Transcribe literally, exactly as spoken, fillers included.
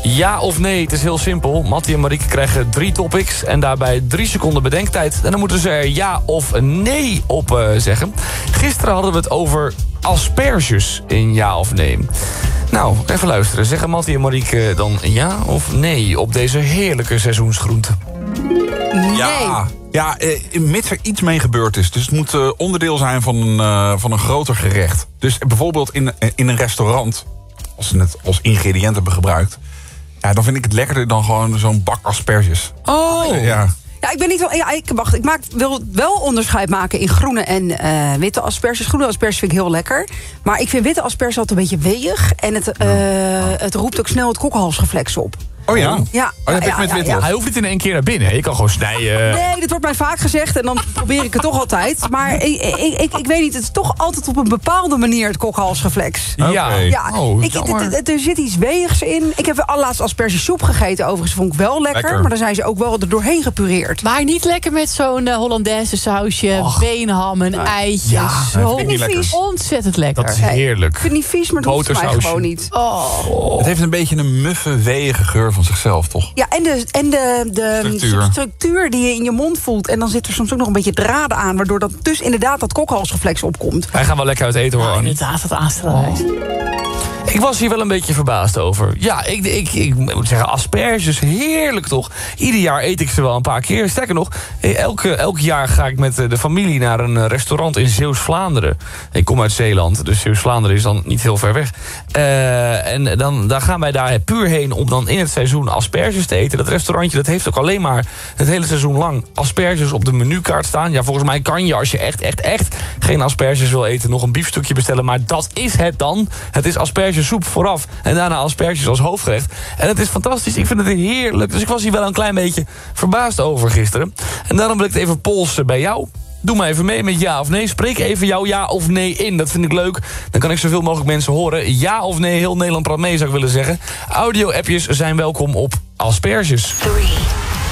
Ja of nee, het is heel simpel. Mattie en Marieke krijgen drie topics en daarbij drie seconden bedenktijd. En dan moeten ze er ja of nee op uh, zeggen. Gisteren hadden we het over asperges in ja of nee. Nou, even luisteren. Zeggen Mattie en Marieke dan ja of nee op deze heerlijke seizoensgroente? Nee. Ja, ja eh, mits er iets mee gebeurd is. Dus het moet uh, onderdeel zijn van een, uh, van een groter gerecht. Dus bijvoorbeeld in, in een restaurant, als ze het als ingrediënt hebben gebruikt, ja, dan vind ik het lekkerder dan gewoon zo'n bak asperges. Oh, uh, ja. Ja, ik ben niet wel. Ja, ik, wacht, ik maak, wil wel onderscheid maken in groene en uh, witte asperges. Groene asperges vind ik heel lekker. Maar ik vind witte asperges altijd een beetje weeg. En het, uh, het roept ook snel het kokhalsreflex op. Oh ja? Ja, oh, ja, ja, met ja, wit ja. Hij hoeft niet in één keer naar binnen. Je kan gewoon snijden. Nee, dit wordt mij vaak gezegd en dan probeer ik het toch altijd. Maar ik, ik, ik, ik weet niet, het is toch altijd op een bepaalde manier het kokhalsreflex. Ja, Okay. Ja, oh, ik, het, het, het, er zit iets weegs in. Ik heb al laatst aspergesoep gegeten, overigens vond ik wel lekker, Lekker. maar dan zijn ze ook wel er doorheen gepureerd. Maar niet lekker met zo'n uh, Hollandaise sausje, Och. beenham en eitjes. Ja, Zo vind ik niet lekker. ontzettend lekker. Dat is heerlijk. Ik vind het niet vies, maar het hoeft mij Botersausje. gewoon niet. Oh. Het heeft een beetje een muffe, weeige geur van zichzelf, toch? Ja, en de, en de, de Structuur. structuur die je in je mond voelt. En dan zit er soms ook nog een beetje draden aan, waardoor dat dus inderdaad dat kokhalsreflex opkomt. Wij gaan wel lekker uit eten hoor, Ja, Annie. inderdaad, dat aanstellerij. Ik was hier wel een beetje verbaasd over. Ja, ik, ik, ik moet zeggen, asperges, heerlijk toch? Ieder jaar eet ik ze wel een paar keer. Sterker nog, elke, elk jaar ga ik met de familie naar een restaurant in Zeeuws-Vlaanderen. Ik kom uit Zeeland, dus Zeeuws-Vlaanderen is dan niet heel ver weg. Uh, en dan, dan gaan wij daar puur heen om dan in het seizoen asperges te eten. Dat restaurantje dat heeft ook alleen maar het hele seizoen lang asperges op de menukaart staan. Ja, volgens mij kan je als je echt, echt, echt geen asperges wil eten nog een biefstukje bestellen. Maar dat is het dan. Het is aspergesoep vooraf en daarna asperges als hoofdgerecht. En het is fantastisch. Ik vind het heerlijk. Dus ik was hier wel een klein beetje verbaasd over gisteren. En daarom wil ik het even polsen bij jou. Doe maar even mee met ja of nee. Spreek even jouw ja of nee in. Dat vind ik leuk. Dan kan ik zoveel mogelijk mensen horen. Ja of nee, heel Nederland praat mee zou ik willen zeggen. Audio-appjes zijn welkom op asperges. Three,